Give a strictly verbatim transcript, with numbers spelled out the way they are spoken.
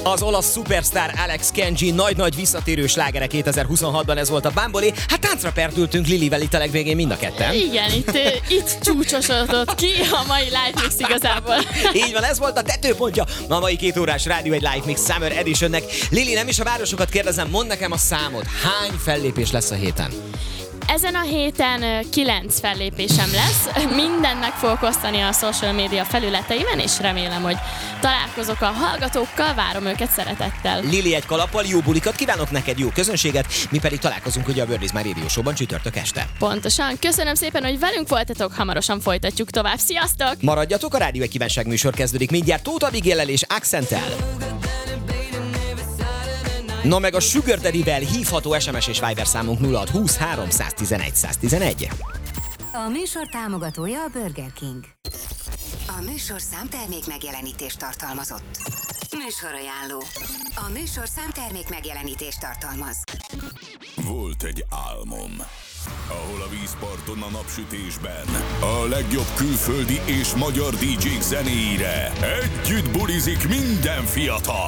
Az olasz szupersztár Alex Kenji nagy-nagy visszatérő slágere kétezer-huszonhatban, ez volt a Bamboli. Hát táncra perdültünk Lilivel itt a legvégén mind a ketten. Igen, itt, itt csúcsosodott ki a mai Live Mix igazából. Így van, ez volt a tetőpontja a mai két órás Rádió egy Live Mix Summer Editionnek. Lili, nem is a városokat kérdezem, mondd nekem a számot. Hány fellépés lesz a héten? Ezen a héten kilenc fellépésem lesz, mindennek fogok osztani a social media felületeimen, és remélem, hogy találkozok a hallgatókkal, várom őket szeretettel. Lili, egy kalappal jó bulikat kívánok neked, jó közönséget, mi pedig találkozunk ugye a Birdies My Radio Show-ban csütörtök este. Pontosan, köszönöm szépen, hogy velünk voltatok, hamarosan folytatjuk tovább, sziasztok! Maradjatok, a Rádió egy kívánság műsor kezdődik mindjárt Tóth Abigaillel és Accentel. No meg a Sugar Daddy-vel hívható es em es és Viber számunk nulla hat húsz három tizenegy tizenegy. A műsor támogatója a Burger King. A műsorszám termék megjelenítést tartalmazott. Műsorajánló. A műsorszám termék megjelenítést tartalmaz. Volt egy álmom, ahol a vízparton a napsütésben a legjobb külföldi és magyar dé jék zenéire együtt bulizik minden fiatal.